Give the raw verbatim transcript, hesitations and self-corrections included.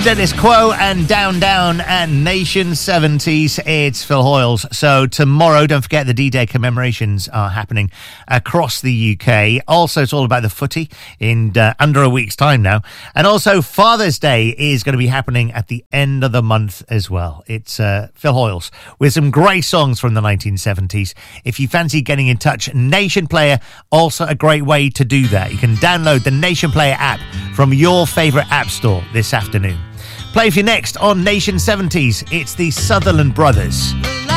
Status Quo and Down Down and Nation seventies. It's Phil Hoyles. So tomorrow, don't forget the D-Day commemorations are happening across the U K. Also, it's all about the footy in uh, under a week's time now. And also, Father's Day is going to be happening at the end of the month as well. It's uh, Phil Hoyles with some great songs from the nineteen seventies. If you fancy getting in touch, Nation Player, also a great way to do that. You can download the Nation Player app from your favourite app store this afternoon. Play for you next on Nation seventies. It's the Sutherland Brothers.